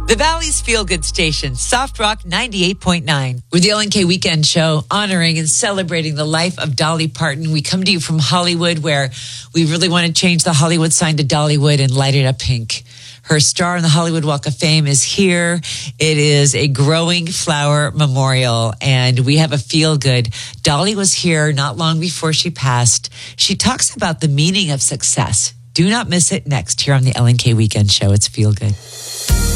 The Valley's Feel Good Station, Soft Rock 98.9. We're the LNK Weekend Show, honoring and celebrating the life of Dolly Parton. We come to you from Hollywood, where we really want to change the Hollywood sign to Dollywood and light it up pink. Her star on the Hollywood Walk of Fame is here. It is a growing flower memorial, and we have a feel good. Dolly was here not long before she passed. She talks about the meaning of success. Do not miss it next here on the LNK Weekend Show. It's Feel Good.